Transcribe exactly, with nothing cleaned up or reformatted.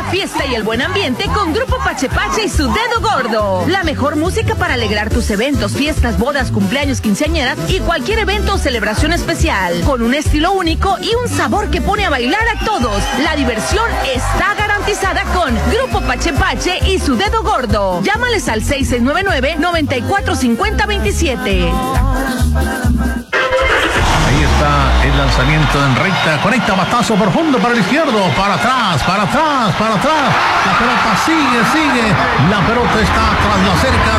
fiesta y el buen ambiente con Grupo Pache Pache y su Dedo Gordo. La mejor música para alegrar tus eventos, fiestas, bodas, cumpleaños, quinceañeras y cualquier evento o celebración especial. Con un estilo único y un sabor que pone a bailar a todos. La diversión está garantizada con Grupo Pache Pache y su Dedo Gordo. Llámales al seis seis nueve nueve, nueve cuatro cinco cero dos siete. Ahí está el lanzamiento en recta, conecta batazo profundo para el izquierdo, para atrás, para atrás, para atrás. La pelota sigue, sigue. La pelota está tras la cerca.